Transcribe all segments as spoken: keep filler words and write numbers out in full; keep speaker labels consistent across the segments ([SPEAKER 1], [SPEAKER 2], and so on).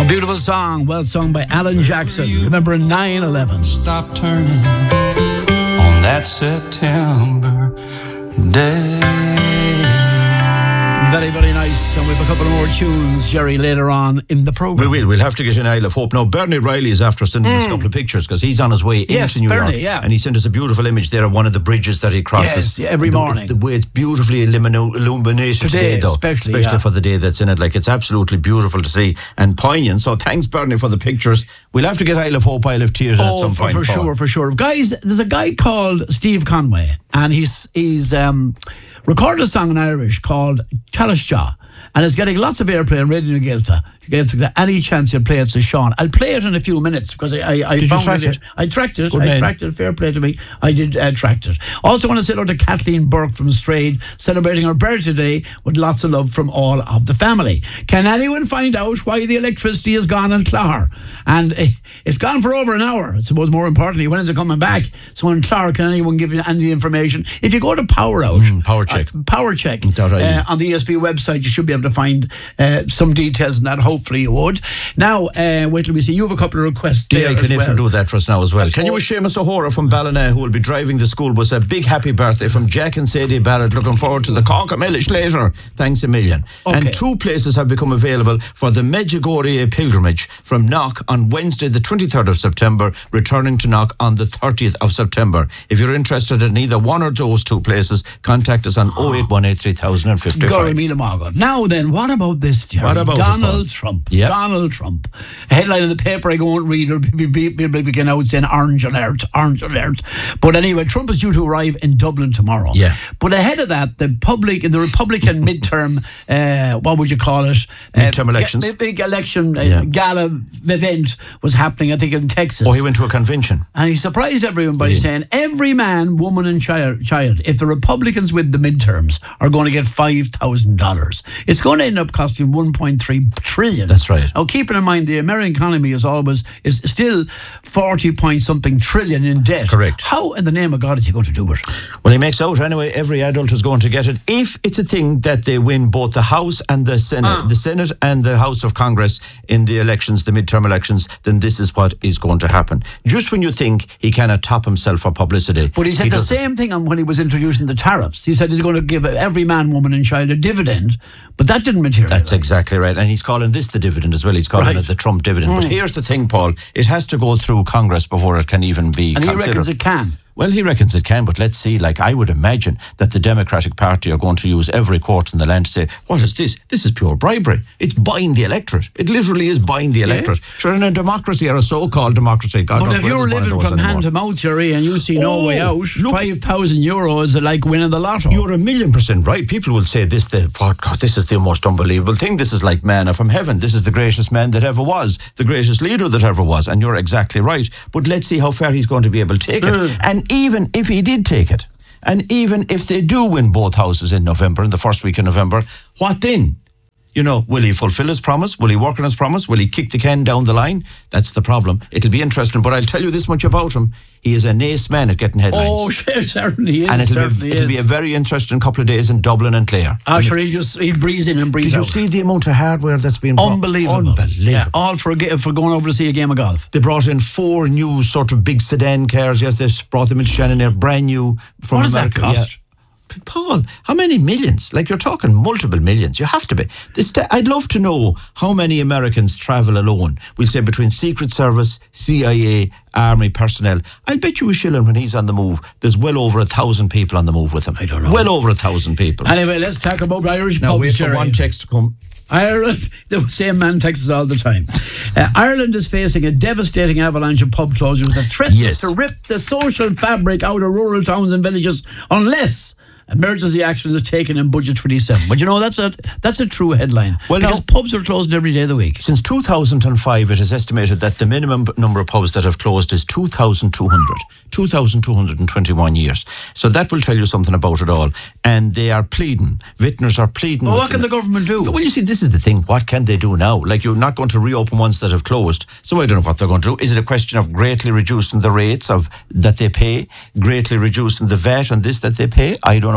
[SPEAKER 1] Beautiful song, well sung by Alan Jackson. Remember nine eleven.
[SPEAKER 2] Stop turning on that September day.
[SPEAKER 1] Very, very nice. And we have a couple of more tunes, Jerry, later on in the programme.
[SPEAKER 3] We will. We'll have to get an Isle of Hope. Now, Bernie Riley is after sending mm. us a couple of pictures because he's on his way
[SPEAKER 1] yes,
[SPEAKER 3] into New
[SPEAKER 1] Bernie,
[SPEAKER 3] York.
[SPEAKER 1] Yeah.
[SPEAKER 3] And he sent us a beautiful image there of one of the bridges that he crosses.
[SPEAKER 1] Yes, every
[SPEAKER 3] the,
[SPEAKER 1] morning.
[SPEAKER 3] The way it's beautifully illumino- illuminated today,
[SPEAKER 1] today
[SPEAKER 3] though.
[SPEAKER 1] Especially,
[SPEAKER 3] especially
[SPEAKER 1] yeah.
[SPEAKER 3] for the day that's in it. Like, it's absolutely beautiful to see and poignant. So thanks, Bernie, for the pictures. We'll have to get Isle of Hope, Isle of Tears
[SPEAKER 1] oh,
[SPEAKER 3] at some
[SPEAKER 1] for,
[SPEAKER 3] point.
[SPEAKER 1] for
[SPEAKER 3] Paul.
[SPEAKER 1] sure, for sure. Guys, there's a guy called Steve Conway, and he's he's um, recorded a song in Irish called Talasha. And it's getting lots of airplay on Radio Gaelta. Any chance you'll play it to Sean. I'll play it in a few minutes because I, I, I
[SPEAKER 3] did
[SPEAKER 1] found
[SPEAKER 3] you track
[SPEAKER 1] it.
[SPEAKER 3] it?
[SPEAKER 1] I tracked it.
[SPEAKER 3] Good
[SPEAKER 1] I
[SPEAKER 3] man.
[SPEAKER 1] tracked it. Fair play to me. I did uh, tracked it. Also want to say hello to Kathleen Burke from Strayed, celebrating her birthday today with lots of love from all of the family. Can anyone find out why the electricity is gone in Clogher? And uh, it's gone for over an hour. I suppose more importantly, when is it coming back? So in Clogher, can anyone give you any information? If you go to Power Out,
[SPEAKER 3] mm, Power Check,
[SPEAKER 1] uh, Power Check
[SPEAKER 3] uh,
[SPEAKER 1] on the E S B website, you should be able to find uh, some details on that. Hopefully you would. Now, uh, wait till we see. You have a couple of requests there
[SPEAKER 3] Yeah, can
[SPEAKER 1] as well.
[SPEAKER 3] do that for us now as well.
[SPEAKER 1] That's
[SPEAKER 3] Can you
[SPEAKER 1] all.
[SPEAKER 3] wish Seamus O'Hora from Ballina, who will be driving the school bus, a big happy birthday from Jack and Sadie Barrett. Looking forward to the Cork Millish later. Thanks a million.
[SPEAKER 1] Okay.
[SPEAKER 3] And two places have become available for the Medjugorje pilgrimage from Knock on Wednesday the twenty-third of September, returning to Knock on the thirtieth of September. If you're interested in either one or those two places, contact us on oh eight one eight three thousand fifty-five.
[SPEAKER 1] Gorry Mina Margot. Now then, what about this, Jerry?
[SPEAKER 3] What about
[SPEAKER 1] Donald
[SPEAKER 3] it,
[SPEAKER 1] Trump.
[SPEAKER 3] Yep.
[SPEAKER 1] Donald Trump. A headline in the paper I go and read, or people begin out saying orange alert, orange alert. But anyway, Trump is due to arrive in Dublin tomorrow.
[SPEAKER 3] Yeah.
[SPEAKER 1] But ahead of that, the public, the Republican midterm, uh, what would you call it?
[SPEAKER 3] Midterm
[SPEAKER 1] uh,
[SPEAKER 3] elections.
[SPEAKER 1] Big, big election uh,
[SPEAKER 3] Yeah.
[SPEAKER 1] gala event was happening, I think, in Texas.
[SPEAKER 3] Oh, he went to a convention.
[SPEAKER 1] And he surprised everyone by
[SPEAKER 3] Yeah.
[SPEAKER 1] saying every man, woman and child, child, if the Republicans win the midterms, are going to get five thousand dollars. It's going to end up costing one point three trillion dollars.
[SPEAKER 3] That's right.
[SPEAKER 1] Now, keeping in mind the American economy is always, is still forty point something trillion in debt.
[SPEAKER 3] Correct.
[SPEAKER 1] How in the name of God is he going to do it?
[SPEAKER 3] Well, he makes out anyway, every adult is going to get it if it's a thing that they win both the House and the Senate,
[SPEAKER 1] Ah.
[SPEAKER 3] the Senate and the House of Congress in the elections, the midterm elections, then this is what is going to happen. Just when you think he cannot top himself for publicity.
[SPEAKER 1] But he said
[SPEAKER 3] he
[SPEAKER 1] the
[SPEAKER 3] doesn't.
[SPEAKER 1] same thing on when he was introducing the tariffs. He said he's going to give every man, woman and child a dividend, but that didn't materialize.
[SPEAKER 3] That's exactly right. And he's calling this the dividend as well. He's calling
[SPEAKER 1] Right.
[SPEAKER 3] it the Trump dividend.
[SPEAKER 1] Mm.
[SPEAKER 3] But here's the thing, Paul. It has to go through Congress before it can even be
[SPEAKER 1] And he
[SPEAKER 3] considered.
[SPEAKER 1] reckons it can.
[SPEAKER 3] Well, he reckons it can, but let's see. Like, I would imagine that the Democratic Party are going to use every court in the land to say, what is this? This is pure bribery. It's buying the electorate. It literally is buying the electorate. Sure, in a democracy, or a so-called democracy, God
[SPEAKER 1] But
[SPEAKER 3] knows
[SPEAKER 1] if
[SPEAKER 3] whether
[SPEAKER 1] you're
[SPEAKER 3] there's one of
[SPEAKER 1] living
[SPEAKER 3] those
[SPEAKER 1] from
[SPEAKER 3] anymore.
[SPEAKER 1] hand to mouth, Jerry, and you see no
[SPEAKER 3] Oh,
[SPEAKER 1] way out,
[SPEAKER 3] look.
[SPEAKER 1] five thousand euros is like winning the lotto.
[SPEAKER 3] You're a million percent right. People will say this, the, oh God, this is the most unbelievable thing. This is like manna from heaven. This is the greatest man that ever was, the greatest leader that ever was. And you're exactly right. But let's see how far he's going to be able to take it.
[SPEAKER 1] Mm.
[SPEAKER 3] And even if he did take it, and even if they do win both houses in November, in the first week in November, what then? You know, will he fulfill his promise? Will he work on his promise? Will he kick the can down the line? That's the problem. It'll be interesting, but I'll tell you this much about him. He is an ace man at getting headlines.
[SPEAKER 1] Oh, sure, certainly is.
[SPEAKER 3] and it'll,
[SPEAKER 1] certainly
[SPEAKER 3] be, it'll
[SPEAKER 1] is.
[SPEAKER 3] be a very interesting couple of days in Dublin and Clare.
[SPEAKER 1] Ah, sure, he just he breathes in and breathes
[SPEAKER 3] Did you
[SPEAKER 1] out.
[SPEAKER 3] see the amount of hardware that's been brought?
[SPEAKER 1] Unbelievable.
[SPEAKER 3] Unbelievable.
[SPEAKER 1] Yeah, all for, ge- for going over to see a game of golf.
[SPEAKER 3] They brought in four new sort of big sedan cars. Yes, they brought them into Shannon Air, brand new from
[SPEAKER 1] What does that
[SPEAKER 3] America.
[SPEAKER 1] cost?
[SPEAKER 3] Yeah. Paul, how many millions? Like, you're talking multiple millions. You have to be. This, I'd love to know how many Americans travel alone. We'll say between Secret Service, C I A, Army personnel. I'll bet you a shilling when he's on the move, there's well over a thousand people on the move with him.
[SPEAKER 1] I don't know.
[SPEAKER 3] Well over a thousand people.
[SPEAKER 1] Anyway, let's talk about Irish
[SPEAKER 3] Now
[SPEAKER 1] pubs,
[SPEAKER 3] wait for
[SPEAKER 1] Jerry.
[SPEAKER 3] one text to come.
[SPEAKER 1] Ireland, the same man texts us all the time. Uh, Ireland is facing a devastating avalanche of pub closures that threatens
[SPEAKER 3] Yes.
[SPEAKER 1] to rip the social fabric out of rural towns and villages unless emergency action is taken in Budget twenty-seven. But you know, that's a that's a true headline.
[SPEAKER 3] Well,
[SPEAKER 1] because
[SPEAKER 3] now-
[SPEAKER 1] pubs are closed every day of the week.
[SPEAKER 3] Since two thousand five, it is estimated that the minimum number of pubs that have closed is two thousand two hundred. two thousand two hundred twenty-one years. So that will tell you something about it all. And they are pleading. Vintners are pleading.
[SPEAKER 1] Well,
[SPEAKER 3] with
[SPEAKER 1] what can the government do?
[SPEAKER 3] Well, you see, this is the thing. What can they do now? Like, you're not going to reopen ones that have closed. So I don't know what they're going to do. Is it a question of greatly reducing the rates of that they pay? Greatly reducing the V A T on this that they pay? I don't know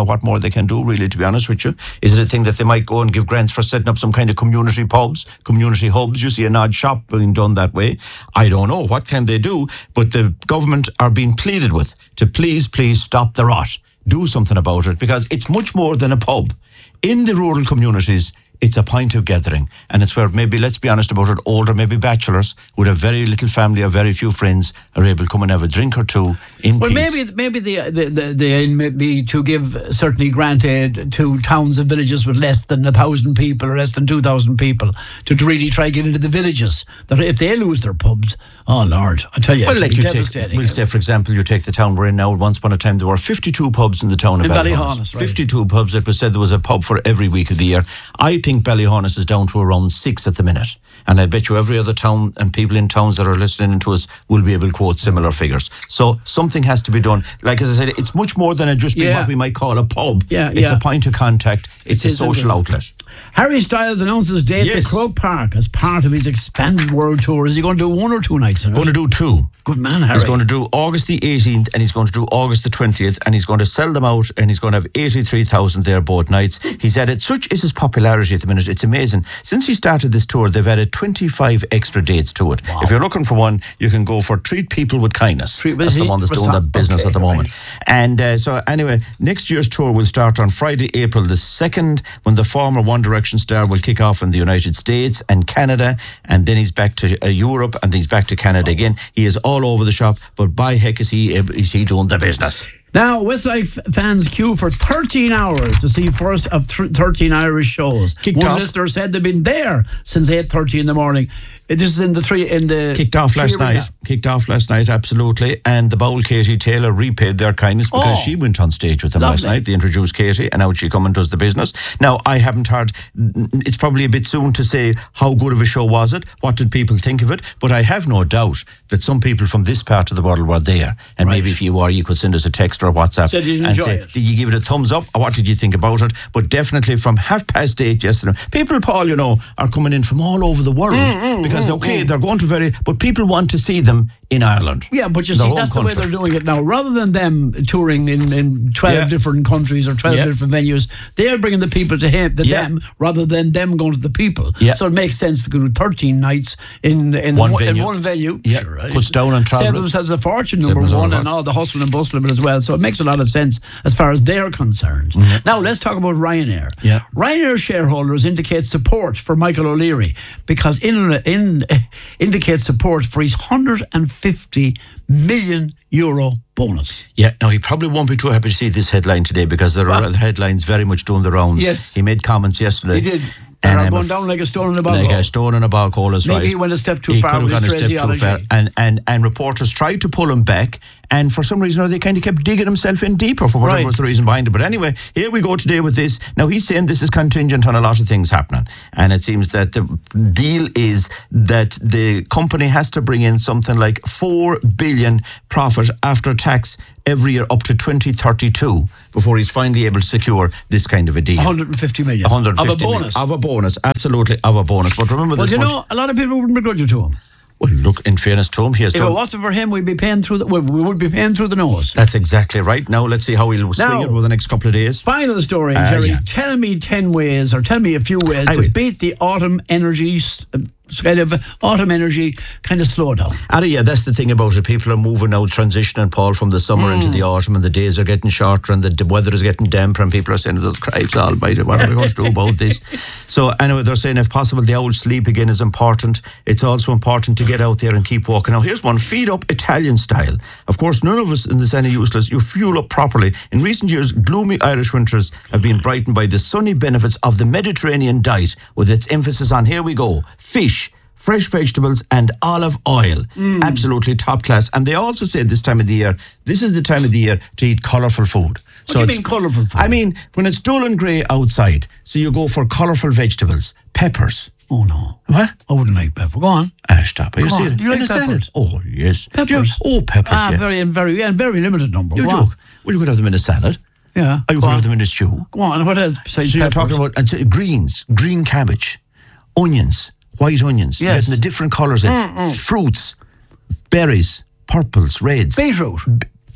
[SPEAKER 3] know what more they can do, really, to be honest with you. Is it a thing that they might go and give grants for setting up some kind of community pubs, community hubs? You see an odd shop being done that way. I don't know. What can they do? But the government are being pleaded with to please, please stop the rot. Do something about it, because it's much more than a pub. In the rural communities, it's a point of gathering, and it's where maybe, let's be honest about it, older, maybe bachelors with a very little family or very few friends are able to come and have a drink or two in
[SPEAKER 1] well,
[SPEAKER 3] peace.
[SPEAKER 1] maybe maybe the, the, the, the aim may be to give certainly grant aid to towns and villages with less than a thousand people or less than two thousand people to, to really try to get into the villages. That if they lose their pubs, oh Lord, I tell you,
[SPEAKER 3] well,
[SPEAKER 1] it'll
[SPEAKER 3] like
[SPEAKER 1] be
[SPEAKER 3] you take,
[SPEAKER 1] devastating.
[SPEAKER 3] we'll say, for example, you take the town we're in now. Once upon a time, there were fifty-two pubs in the town of
[SPEAKER 1] In
[SPEAKER 3] Ballyhonus.
[SPEAKER 1] Ballyhonus, right.
[SPEAKER 3] fifty-two pubs. It was said there was a pub for every week of the year. I think Ballyhonus is down to around six at the minute. And I bet you every other town and people in towns that are listening to us will be able to quote similar figures. So something has to be done. Like, as I said, it's much more than a just being
[SPEAKER 1] Yeah.
[SPEAKER 3] what we might call a pub.
[SPEAKER 1] Yeah,
[SPEAKER 3] it's
[SPEAKER 1] yeah.
[SPEAKER 3] a point of contact. It's
[SPEAKER 1] It
[SPEAKER 3] a
[SPEAKER 1] is
[SPEAKER 3] social
[SPEAKER 1] indeed.
[SPEAKER 3] outlet.
[SPEAKER 1] Harry Styles announces dates
[SPEAKER 3] Yes.
[SPEAKER 1] at Croke Park as part of his expanded world tour. Is he going to do one or two nights? In it?
[SPEAKER 3] Going to do two.
[SPEAKER 1] Good man, Harry.
[SPEAKER 3] He's going to do August the eighteenth and he's going to do August the twentieth, and he's going to sell them out, and he's going to have eighty-three thousand there both nights. He's added, such is his popularity at the minute, it's amazing. Since he started this tour, they've added twenty-five extra dates to it.
[SPEAKER 1] Wow.
[SPEAKER 3] If you're looking for one, you can go for Treat People with Kindness.
[SPEAKER 1] Treat-
[SPEAKER 3] That's the
[SPEAKER 1] he-
[SPEAKER 3] one that's doing
[SPEAKER 1] okay,
[SPEAKER 3] the business at the moment.
[SPEAKER 1] right.
[SPEAKER 3] And uh, so anyway, next year's tour will start on Friday, April the second, when the former One Direction star will kick off in the United States and Canada, and then he's back to uh, Europe, and then he's back to Canada again. He is all over the shop, but by heck is he is he doing the business.
[SPEAKER 1] Now, Westlife fans queue for thirteen hours to see first of th- thirteen Irish shows.
[SPEAKER 3] Kicked
[SPEAKER 1] One
[SPEAKER 3] off.
[SPEAKER 1] listener said they've been there since eight thirty in the morning. Uh, This is in the three in the
[SPEAKER 3] Kicked off
[SPEAKER 1] three
[SPEAKER 3] last
[SPEAKER 1] arena.
[SPEAKER 3] night. Kicked off last night, absolutely. And the Bowl Katie Taylor repaid their kindness because
[SPEAKER 1] Oh.
[SPEAKER 3] she went on stage with them last
[SPEAKER 1] Lovely.
[SPEAKER 3] night. They introduced Katie, and now she come and does the business. Now, I haven't heard, it's probably a bit soon to say how good of a show was it, what did people think of it, but I have no doubt that some people from this part of the world were there. And
[SPEAKER 1] Right.
[SPEAKER 3] maybe if you were, you could send us a text or a WhatsApp
[SPEAKER 1] Said you
[SPEAKER 3] and
[SPEAKER 1] enjoy
[SPEAKER 3] say,
[SPEAKER 1] it.
[SPEAKER 3] did you give it a thumbs up, or what did you think about it? But definitely from half past eight yesterday, people, Paul, you know, are coming in from all over the world
[SPEAKER 1] Mm,
[SPEAKER 3] because, okay, they're going to very, but people want to see them in Ireland.
[SPEAKER 1] Yeah, but you
[SPEAKER 3] Their
[SPEAKER 1] see,
[SPEAKER 3] home
[SPEAKER 1] that's the way
[SPEAKER 3] country.
[SPEAKER 1] they're doing it now. Rather than them touring in, in twelve
[SPEAKER 3] Yeah.
[SPEAKER 1] different countries or twelve
[SPEAKER 3] Yeah.
[SPEAKER 1] different venues, they're bringing the people to him, to
[SPEAKER 3] Yeah.
[SPEAKER 1] them, rather than them going to the people.
[SPEAKER 3] Yeah.
[SPEAKER 1] So it makes sense to go to thirteen nights in in
[SPEAKER 3] One
[SPEAKER 1] one, in
[SPEAKER 3] venue.
[SPEAKER 1] one venue.
[SPEAKER 3] Yeah.
[SPEAKER 1] Sure, right.
[SPEAKER 3] Cuts down on travel.
[SPEAKER 1] Save themselves a fortune,
[SPEAKER 3] Save
[SPEAKER 1] number
[SPEAKER 3] themselves
[SPEAKER 1] one,
[SPEAKER 3] a
[SPEAKER 1] and
[SPEAKER 3] fortune.
[SPEAKER 1] all the hustle and bustle of it as well. So it makes a lot of sense as far as they're concerned. Now, let's talk about Ryanair.
[SPEAKER 3] Yeah.
[SPEAKER 1] Ryanair shareholders indicate support for Michael O'Leary because in, in, indicate support for his one hundred fifty million euro bonus.
[SPEAKER 3] Yeah, now he probably won't be too happy to see this headline today because there are
[SPEAKER 1] Well-
[SPEAKER 3] other headlines very much doing the rounds.
[SPEAKER 1] Yes.
[SPEAKER 3] He made comments yesterday.
[SPEAKER 1] He did. And are
[SPEAKER 3] I'm
[SPEAKER 1] going
[SPEAKER 3] af-
[SPEAKER 1] down like a stone in a bog
[SPEAKER 3] Like
[SPEAKER 1] hole.
[SPEAKER 3] a stone in a bog hole is
[SPEAKER 1] Maybe
[SPEAKER 3] right.
[SPEAKER 1] he went a step too
[SPEAKER 3] He
[SPEAKER 1] far
[SPEAKER 3] could have
[SPEAKER 1] with
[SPEAKER 3] gone
[SPEAKER 1] his
[SPEAKER 3] a step too
[SPEAKER 1] phraseology.
[SPEAKER 3] far. And, and, and reporters tried to pull him back, and for some reason or other, they kind of kept digging himself in deeper for whatever
[SPEAKER 1] Right.
[SPEAKER 3] was the reason behind it. But anyway, here we go today with this. Now, he's saying this is contingent on a lot of things happening. And it seems that the deal is that the company has to bring in something like four billion profit after tax every year up to twenty thirty-two before he's finally able to secure this kind of a deal.
[SPEAKER 1] one hundred fifty million.
[SPEAKER 3] one hundred fifty
[SPEAKER 1] Of a bonus.
[SPEAKER 3] million. Of a bonus, absolutely, of a bonus. But remember
[SPEAKER 1] Well,
[SPEAKER 3] this
[SPEAKER 1] you
[SPEAKER 3] much.
[SPEAKER 1] know, a lot of people wouldn't begrudge it to him.
[SPEAKER 3] Well, look, in fairness to him, he has
[SPEAKER 1] If
[SPEAKER 3] done.
[SPEAKER 1] it wasn't for him, we'd be paying through the, well, we would be paying through the nose.
[SPEAKER 3] That's exactly right. Now, let's see how he'll swing
[SPEAKER 1] Now-
[SPEAKER 3] it over the next couple of days.
[SPEAKER 1] Final story,
[SPEAKER 3] Uh,
[SPEAKER 1] Jerry.
[SPEAKER 3] yeah.
[SPEAKER 1] Tell me ten ways, or tell me a few ways
[SPEAKER 3] I
[SPEAKER 1] to
[SPEAKER 3] will.
[SPEAKER 1] beat the autumn energy, s- uh, kind of autumn energy kind of slowdown.
[SPEAKER 3] Ah, yeah, that's the thing about it. People are moving now, transitioning, Paul, from the summer into the autumn, and the days are getting shorter, and the d- weather is getting damper, and people are saying, "Those cripes, almighty, what are we going to do about this?" So, anyway, they're saying if possible, the old sleep again is important. It's also important to get out there and keep walking. Now, here's one: feed up Italian style. Of course, none of us in this any useless. You fuel up properly. In recent years, gloomy Irish winters have been brightened by the sunny benefits of the Mediterranean diet, with its emphasis on, here we go, fish, fresh vegetables and olive oil. Absolutely top class. And they also say this time of the year, this is the time of the year to eat colourful food.
[SPEAKER 1] What do you
[SPEAKER 3] it's-
[SPEAKER 1] mean colourful food?
[SPEAKER 3] I mean, when it's dull and grey outside, so you go for colourful vegetables, peppers.
[SPEAKER 1] Oh, no.
[SPEAKER 3] What?
[SPEAKER 1] I wouldn't like pepper. Go on.
[SPEAKER 3] Ah, stop. Are you
[SPEAKER 1] Come on.
[SPEAKER 3] serious?
[SPEAKER 1] Do you like
[SPEAKER 3] In a salad?
[SPEAKER 1] peppers?
[SPEAKER 3] Oh, yes.
[SPEAKER 1] Peppers?
[SPEAKER 3] Do you- Oh, peppers,
[SPEAKER 1] Ah,
[SPEAKER 3] yeah.
[SPEAKER 1] very, and very, yeah, very limited number.
[SPEAKER 3] You
[SPEAKER 1] Go on.
[SPEAKER 3] joke. Well, you could have them in a salad.
[SPEAKER 1] Yeah.
[SPEAKER 3] Or you
[SPEAKER 1] Go
[SPEAKER 3] could have
[SPEAKER 1] on.
[SPEAKER 3] them in a stew.
[SPEAKER 1] Go on. What else besides
[SPEAKER 3] So you're
[SPEAKER 1] peppers?
[SPEAKER 3] talking about and so greens, green cabbage, onions, white onions. You're
[SPEAKER 1] Yes.
[SPEAKER 3] getting the different colours in. Fruits, berries, purples, reds.
[SPEAKER 1] beetroot.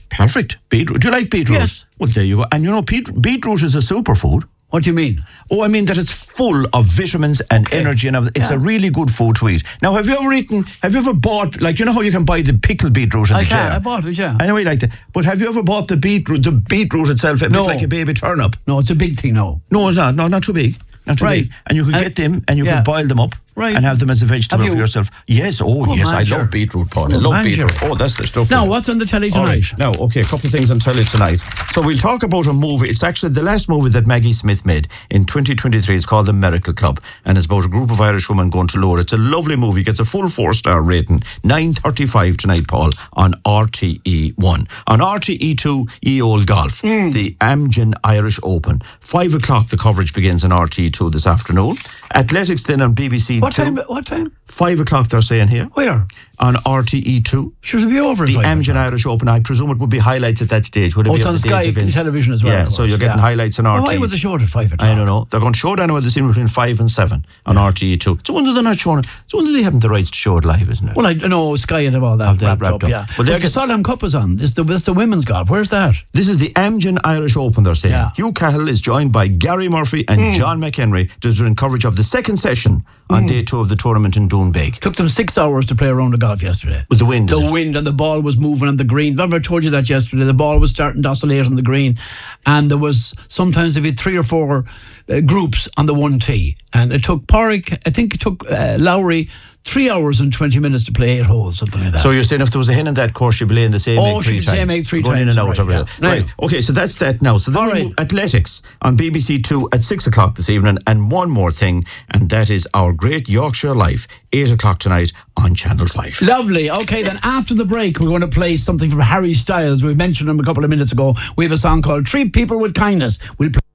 [SPEAKER 3] Perfect. Beetroot. Do you like beetroot?
[SPEAKER 1] Yes.
[SPEAKER 3] Well, there you go. And you know, beet- beetroot is a superfood.
[SPEAKER 1] What do you mean?
[SPEAKER 3] Oh, I mean that it's full of vitamins and
[SPEAKER 1] Okay.
[SPEAKER 3] energy and everything. It's
[SPEAKER 1] Yeah.
[SPEAKER 3] a really good food to eat. Now, have you ever eaten, have you ever bought, like, you know how you can buy the pickled beetroot in
[SPEAKER 1] I
[SPEAKER 3] the
[SPEAKER 1] can.
[SPEAKER 3] jar?
[SPEAKER 1] I bought it, yeah.
[SPEAKER 3] I know you like that. But have you ever bought the beetroot, the beetroot itself, a
[SPEAKER 1] No.
[SPEAKER 3] bit like a baby turnip?
[SPEAKER 1] No, it's a big thing, no.
[SPEAKER 3] No, it's not. No, not too big. Not too
[SPEAKER 1] Right.
[SPEAKER 3] big. And you could
[SPEAKER 1] And-
[SPEAKER 3] get them and you
[SPEAKER 1] yeah.
[SPEAKER 3] could boil them up.
[SPEAKER 1] Right.
[SPEAKER 3] And have them as a vegetable
[SPEAKER 1] Have
[SPEAKER 3] for
[SPEAKER 1] you-
[SPEAKER 3] yourself. Yes, oh
[SPEAKER 1] Good
[SPEAKER 3] yes,
[SPEAKER 1] man,
[SPEAKER 3] I
[SPEAKER 1] sure.
[SPEAKER 3] love beetroot, Paul. I
[SPEAKER 1] Good
[SPEAKER 3] love
[SPEAKER 1] man,
[SPEAKER 3] beetroot.
[SPEAKER 1] sure.
[SPEAKER 3] Oh, that's the stuff.
[SPEAKER 1] Now,
[SPEAKER 3] for you.
[SPEAKER 1] what's on the telly
[SPEAKER 3] All
[SPEAKER 1] tonight?
[SPEAKER 3] right. Now, okay, a couple of things on telly tonight. So we'll talk about a movie. It's actually the last movie that Maggie Smith made in twenty twenty-three. It's called The Miracle Club, and it's about a group of Irish women going to Lourdes. It's a lovely movie. Gets a full four-star rating. nine thirty-five tonight, Paul, on R T E one. On R T E two, E O L Golf,
[SPEAKER 1] Hmm.
[SPEAKER 3] the Amgen Irish Open. Five o'clock, the coverage begins on R T E two this afternoon. Athletics then on B B C
[SPEAKER 1] What
[SPEAKER 3] two.
[SPEAKER 1] time? What time?
[SPEAKER 3] Five o'clock, they're saying here.
[SPEAKER 1] Where?
[SPEAKER 3] On R T E two.
[SPEAKER 1] Should be over. at
[SPEAKER 3] The
[SPEAKER 1] five
[SPEAKER 3] Amgen
[SPEAKER 1] o'clock.
[SPEAKER 3] Irish Open, I presume it would be highlights at that stage. Would it
[SPEAKER 1] Oh,
[SPEAKER 3] be
[SPEAKER 1] it's
[SPEAKER 3] of
[SPEAKER 1] on
[SPEAKER 3] the
[SPEAKER 1] Sky
[SPEAKER 3] day's events?
[SPEAKER 1] television as well,
[SPEAKER 3] Yeah,
[SPEAKER 1] of
[SPEAKER 3] so
[SPEAKER 1] course,
[SPEAKER 3] you're getting
[SPEAKER 1] yeah.
[SPEAKER 3] highlights on R T E.
[SPEAKER 1] Oh, why was the show at five o'clock?
[SPEAKER 3] I don't know. They're going to show it anyway this evening between five and seven on R T E two. It's a wonder they're not showing it. It's a wonder they haven't the rights to show it live, isn't it?
[SPEAKER 1] Well, I know Sky had all that
[SPEAKER 3] Have they
[SPEAKER 1] wrapped,
[SPEAKER 3] wrapped
[SPEAKER 1] up,
[SPEAKER 3] up?
[SPEAKER 1] yeah.
[SPEAKER 3] Well,
[SPEAKER 1] But
[SPEAKER 3] they're
[SPEAKER 1] the
[SPEAKER 3] get-
[SPEAKER 1] Solemn Cup is on. This the, this the women's golf. Where's that?
[SPEAKER 3] This is the Amgen Irish Open, they're saying.
[SPEAKER 1] Yeah.
[SPEAKER 3] Hugh Cahill is joined by Gary Murphy and John McHenry to do coverage of the second session on day two of the tournament in Doonbeg.
[SPEAKER 1] Took them six hours to play a round of golf yesterday.
[SPEAKER 3] With the wind,
[SPEAKER 1] The
[SPEAKER 3] is it?
[SPEAKER 1] wind and the ball was moving on the green. Remember I told you that yesterday. The ball was starting to oscillate on the green, and there was sometimes there'd be three or four uh, groups on the one tee, and it took Porrick. I think it took uh, Lowry three hours and twenty minutes to play eight holes, something like that.
[SPEAKER 3] So you're saying if there was a hen in that course, she'd be laying the same
[SPEAKER 1] Oh,
[SPEAKER 3] egg
[SPEAKER 1] she'd
[SPEAKER 3] three
[SPEAKER 1] be
[SPEAKER 3] times.
[SPEAKER 1] same egg three
[SPEAKER 3] going
[SPEAKER 1] times,
[SPEAKER 3] in and out
[SPEAKER 1] right,
[SPEAKER 3] of it.
[SPEAKER 1] yeah.
[SPEAKER 3] Right.
[SPEAKER 1] Right.
[SPEAKER 3] Okay, so that's that now. So then
[SPEAKER 1] All
[SPEAKER 3] we
[SPEAKER 1] right.
[SPEAKER 3] move- athletics on B B C two at six o'clock this evening, and one more thing, and that is our great Yorkshire Life, eight o'clock tonight on Channel Five.
[SPEAKER 1] Lovely. Okay, then after the break, we're going to play something from Harry Styles. We mentioned him a couple of minutes ago. We have a song called Treat People with Kindness. We'll play